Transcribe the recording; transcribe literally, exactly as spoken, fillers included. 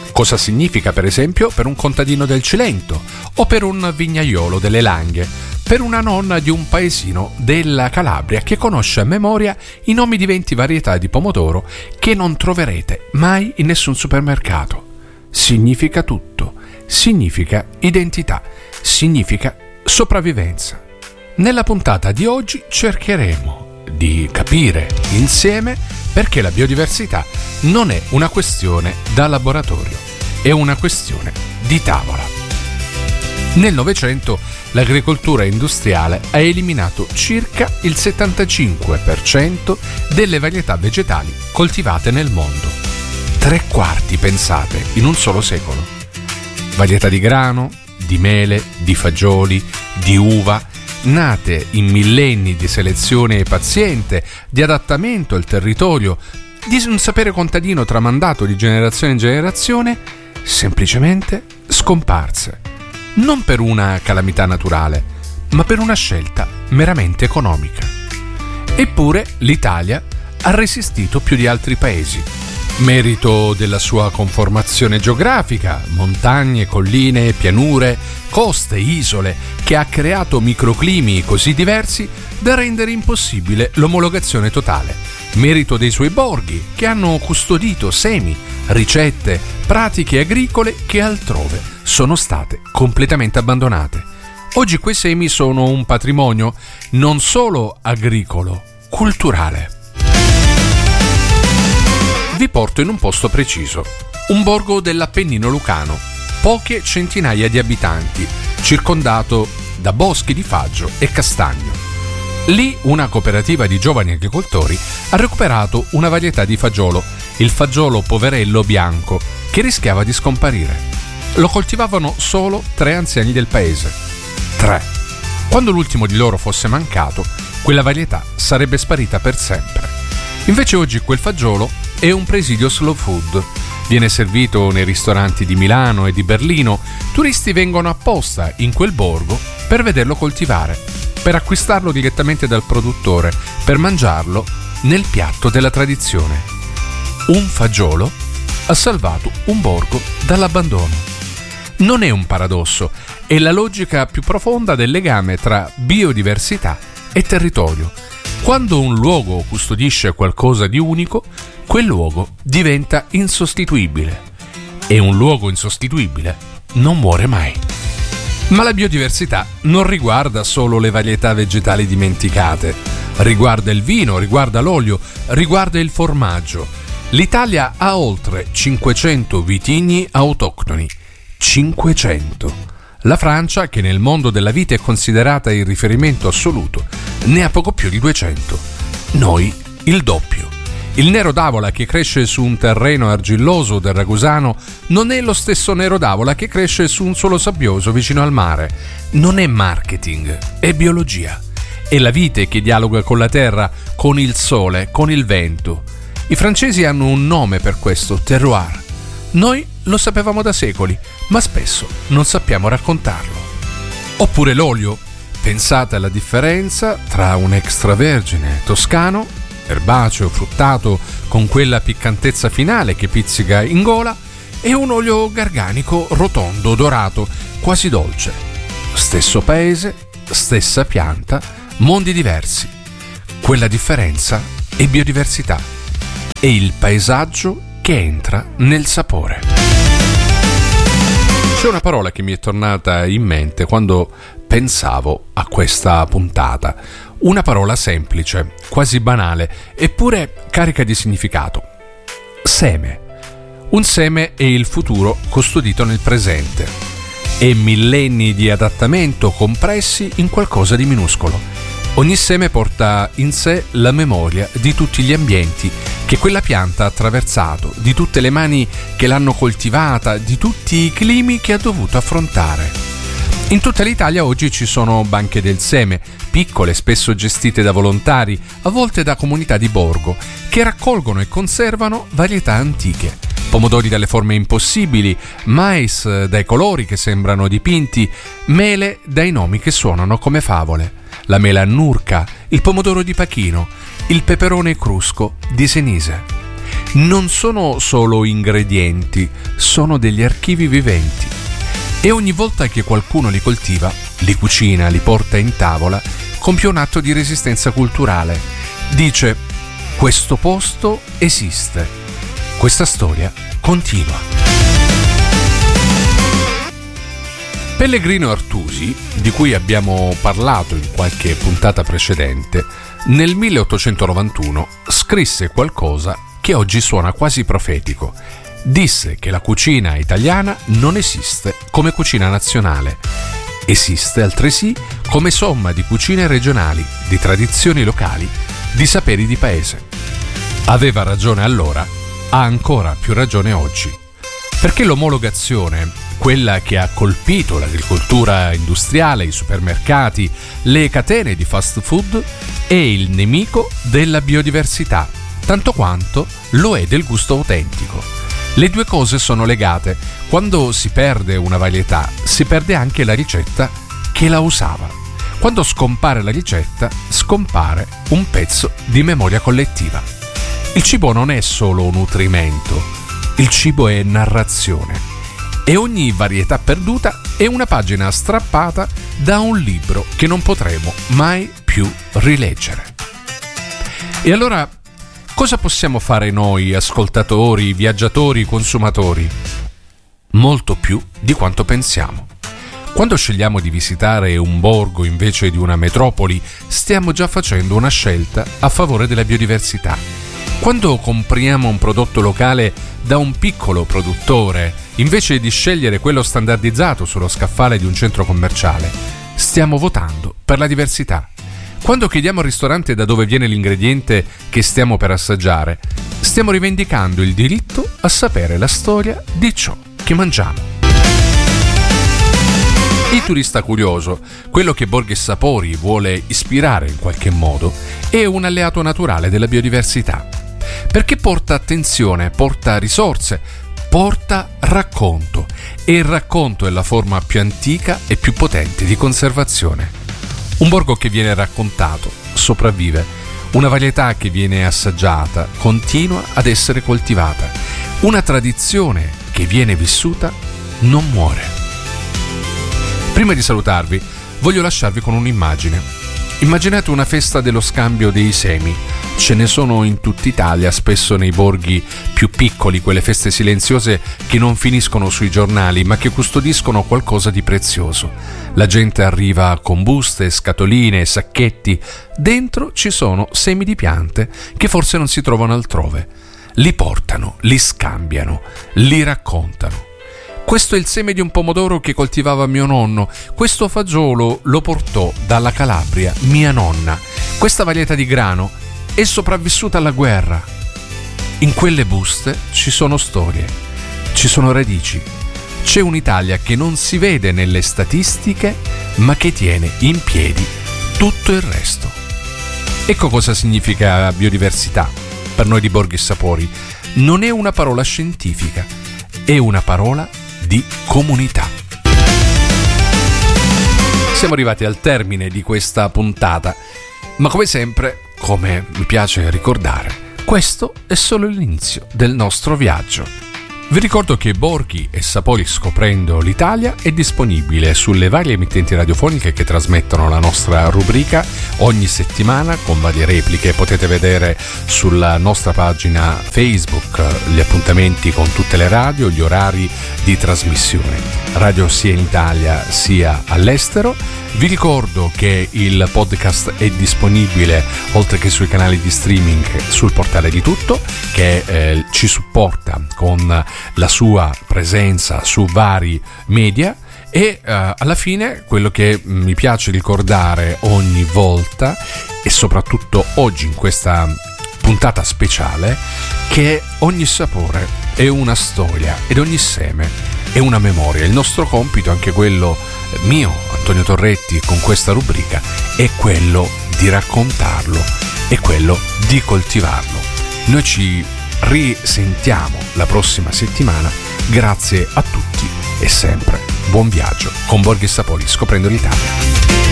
Cosa significa, per esempio, per un contadino del Cilento o per un vignaiolo delle Langhe, per una nonna di un paesino della Calabria che conosce a memoria i nomi di venti varietà di pomodoro che non troverete mai in nessun supermercato. Significa tutto, significa identità, significa sopravvivenza. Nella puntata di oggi cercheremo di capire insieme perché la biodiversità non è una questione da laboratorio, è una questione di tavola. Nel Novecento l'agricoltura industriale ha eliminato circa il settantacinque per cento delle varietà vegetali coltivate nel mondo. Tre quarti, pensate, in un solo secolo. Varietà di grano, di mele, di fagioli, di uva, nate in millenni di selezione paziente, di adattamento al territorio, di un sapere contadino tramandato di generazione in generazione, semplicemente scomparse. Non per una calamità naturale, ma per una scelta meramente economica. Eppure l'Italia ha resistito più di altri paesi. Merito della sua conformazione geografica, montagne, colline, pianure, coste, isole, che ha creato microclimi così diversi da rendere impossibile l'omologazione totale. Merito dei suoi borghi, che hanno custodito semi, ricette, pratiche agricole che altrove sono state completamente abbandonate. Oggi quei semi sono un patrimonio non solo agricolo, culturale. Vi porto in un posto preciso, un borgo dell'Appennino lucano, poche centinaia di abitanti, circondato da boschi di faggio e castagno. Lì una cooperativa di giovani agricoltori ha recuperato una varietà di fagiolo, il fagiolo poverello bianco, che rischiava di scomparire. Lo coltivavano solo tre anziani del paese. Tre. Quando l'ultimo di loro fosse mancato, quella varietà sarebbe sparita per sempre. Invece oggi quel fagiolo è un presidio slow food. Viene servito nei ristoranti di Milano e di Berlino. Turisti vengono apposta in quel borgo per vederlo coltivare, per acquistarlo direttamente dal produttore, per mangiarlo nel piatto della tradizione. Un fagiolo ha salvato un borgo dall'abbandono. Non è un paradosso, è la logica più profonda del legame tra biodiversità e territorio. Quando un luogo custodisce qualcosa di unico, quel luogo diventa insostituibile. E un luogo insostituibile non muore mai. Ma la biodiversità non riguarda solo le varietà vegetali dimenticate. Riguarda il vino, riguarda l'olio, riguarda il formaggio. L'Italia ha oltre cinquecento vitigni autoctoni. cinquecento. La Francia, che nel mondo della vite è considerata il riferimento assoluto, ne ha poco più di duecento. Noi il doppio. Il nero d'avola che cresce su un terreno argilloso del Ragusano non è lo stesso nero d'avola che cresce su un suolo sabbioso vicino al mare. Non è marketing, è biologia. È la vite che dialoga con la terra, con il sole, con il vento. I francesi hanno un nome per questo, terroir. Noi lo sapevamo da secoli, ma spesso non sappiamo raccontarlo. Oppure l'olio. Pensate alla differenza tra un extravergine toscano, erbaceo, fruttato, con quella piccantezza finale che pizzica in gola, e un olio garganico, rotondo, dorato, quasi dolce. Stesso paese, stessa pianta, mondi diversi. Quella differenza è biodiversità. È il paesaggio che entra nel sapore. C'è una parola che mi è tornata in mente quando pensavo a questa puntata. Una parola semplice, quasi banale, eppure carica di significato. Seme. Un seme è il futuro custodito nel presente. È millenni di adattamento compressi in qualcosa di minuscolo. Ogni seme porta in sé la memoria di tutti gli ambienti che quella pianta ha attraversato, di tutte le mani che l'hanno coltivata, di tutti i climi che ha dovuto affrontare. In tutta l'Italia oggi ci sono banche del seme, piccole, spesso gestite da volontari, a volte da comunità di borgo, che raccolgono e conservano varietà antiche. Pomodori dalle forme impossibili, mais dai colori che sembrano dipinti, mele dai nomi che suonano come favole. La mela annurca, il pomodoro di Pachino, il peperone crusco di Senise. non sono solo ingredienti, sono degli archivi viventi. E ogni volta che qualcuno li coltiva, li cucina, li porta in tavola, compie un atto di resistenza culturale. Dice: questo posto esiste, questa storia continua. Pellegrino Artusi, di cui abbiamo parlato in qualche puntata precedente, nel milleottocentonovantuno scrisse qualcosa che oggi suona quasi profetico. Disse che la cucina italiana non esiste come cucina nazionale. Esiste altresì come somma di cucine regionali, di tradizioni locali, di saperi di paese. Aveva ragione allora, ha ancora più ragione oggi. Perché l'omologazione, quella che ha colpito l'agricoltura industriale, i supermercati, le catene di fast food, è il nemico della biodiversità, tanto quanto lo è del gusto autentico. Le due cose sono legate. Quando si perde una varietà, si perde anche la ricetta che la usava. Quando scompare la ricetta, scompare un pezzo di memoria collettiva. Il cibo non è solo nutrimento, il cibo è narrazione. E ogni varietà perduta è una pagina strappata da un libro che non potremo mai più rileggere. E allora, cosa possiamo fare noi, ascoltatori, viaggiatori, consumatori? Molto più di quanto pensiamo. Quando scegliamo di visitare un borgo invece di una metropoli, stiamo già facendo una scelta a favore della biodiversità. Quando compriamo un prodotto locale da un piccolo produttore, invece di scegliere quello standardizzato sullo scaffale di un centro commerciale, stiamo votando per la diversità. Quando chiediamo al ristorante da dove viene l'ingrediente che stiamo per assaggiare, stiamo rivendicando il diritto a sapere la storia di ciò che mangiamo. Il turista curioso, quello che Borghi Sapori vuole ispirare in qualche modo, è un alleato naturale della biodiversità, perché porta attenzione, porta risorse, porta racconto, e il racconto è la forma più antica e più potente di conservazione. Un borgo che viene raccontato sopravvive, una varietà che viene assaggiata continua ad essere coltivata, una tradizione che viene vissuta non muore. Prima di salutarvi, voglio lasciarvi con un'immagine. Immaginate una festa dello scambio dei semi. Ce ne sono in tutta Italia, spesso nei borghi più piccoli, quelle feste silenziose che non finiscono sui giornali, ma che custodiscono qualcosa di prezioso. La gente arriva con buste, scatoline, sacchetti. Dentro ci sono semi di piante che forse non si trovano altrove. Li portano, li scambiano, li raccontano. Questo è il seme di un pomodoro che coltivava mio nonno. Questo fagiolo lo portò dalla Calabria mia nonna. Questa varietà di grano è sopravvissuta alla guerra. In quelle buste ci sono storie, ci sono radici. C'è un'Italia che non si vede nelle statistiche, ma che tiene in piedi tutto il resto. Ecco cosa significa biodiversità per noi di Borghi Sapori. Non è una parola scientifica, è una parola di comunità. Siamo arrivati al termine di questa puntata, ma come sempre, come mi piace ricordare, questo è solo l'inizio del nostro viaggio. Vi ricordo che Borghi e Sapori scoprendo l'Italia è disponibile sulle varie emittenti radiofoniche che trasmettono la nostra rubrica ogni settimana con varie repliche. Potete vedere sulla nostra pagina Facebook gli appuntamenti con tutte le radio, gli orari di trasmissione. Radio sia in Italia sia all'estero. Vi ricordo che il podcast è disponibile oltre che sui canali di streaming sul portale di Tutto, che eh, ci supporta con la sua presenza su vari media. E uh, alla fine quello che mi piace ricordare ogni volta, e soprattutto oggi in questa puntata speciale, che ogni sapore è una storia ed ogni seme è una memoria. Il nostro compito, anche quello mio, Antonio Torretti, con questa rubrica, è quello di raccontarlo, è quello di coltivarlo. Noi ci risentiamo la prossima settimana. Grazie a tutti e sempre buon viaggio con Borghi Sapori scoprendo l'Italia.